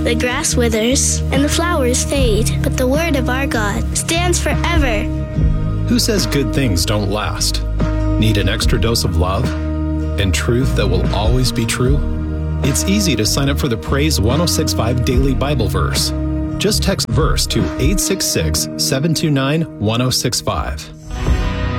The grass withers and the flowers fade, but the word of our God stands forever. Who says good things don't last? Need an extra dose of love and truth that will always be true? It's easy to sign up for the Praise 1065 Daily Bible Verse. Just text verse to 866-729-1065.